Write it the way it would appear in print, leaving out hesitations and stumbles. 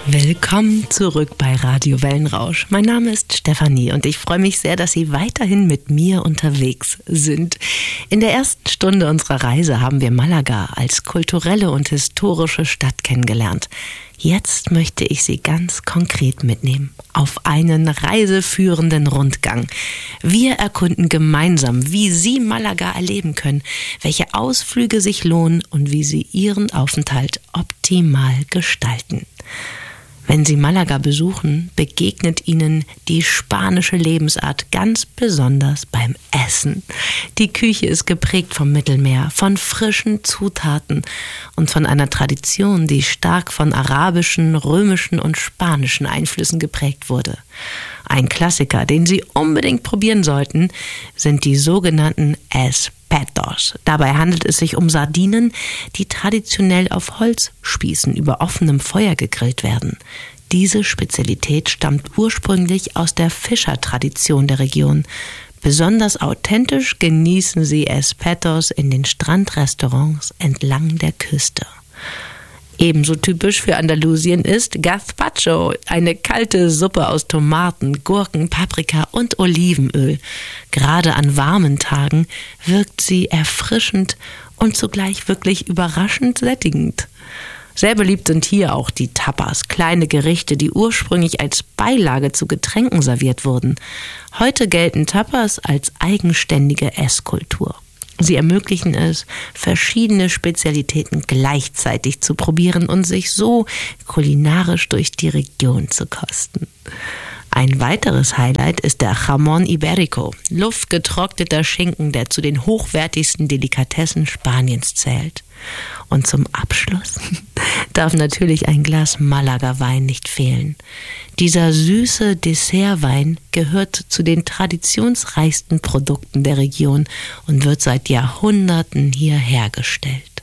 Willkommen zurück bei Radio Wellenrausch. Mein Name ist Stefanie und ich freue mich sehr, dass Sie weiterhin mit mir unterwegs sind. In der ersten Stunde unserer Reise haben wir Malaga als kulturelle und historische Stadt kennengelernt. Jetzt möchte ich Sie ganz konkret mitnehmen auf einen reiseführenden Rundgang. Wir erkunden gemeinsam, wie Sie Malaga erleben können, welche Ausflüge sich lohnen und wie Sie Ihren Aufenthalt optimal gestalten. Wenn Sie Malaga besuchen, begegnet Ihnen die spanische Lebensart ganz besonders beim Essen. Die Küche ist geprägt vom Mittelmeer, von frischen Zutaten und von einer Tradition, die stark von arabischen, römischen und spanischen Einflüssen geprägt wurde. Ein Klassiker, den Sie unbedingt probieren sollten, sind die sogenannten Espetos. Dabei handelt es sich um Sardinen, die traditionell auf Holzspießen über offenem Feuer gegrillt werden. Diese Spezialität stammt ursprünglich aus der Fischertradition der Region. Besonders authentisch genießen Sie Espetos in den Strandrestaurants entlang der Küste. Ebenso typisch für Andalusien ist Gazpacho, eine kalte Suppe aus Tomaten, Gurken, Paprika und Olivenöl. Gerade an warmen Tagen wirkt sie erfrischend und zugleich wirklich überraschend sättigend. Sehr beliebt sind hier auch die Tapas, kleine Gerichte, die ursprünglich als Beilage zu Getränken serviert wurden. Heute gelten Tapas als eigenständige Esskultur. Sie ermöglichen es, verschiedene Spezialitäten gleichzeitig zu probieren und sich so kulinarisch durch die Region zu kosten. Ein weiteres Highlight ist der Jamón Ibérico, luftgetrockneter Schinken, der zu den hochwertigsten Delikatessen Spaniens zählt. Und zum Abschluss darf natürlich ein Glas Malaga-Wein nicht fehlen. Dieser süße Dessertwein gehört zu den traditionsreichsten Produkten der Region und wird seit Jahrhunderten hier hergestellt.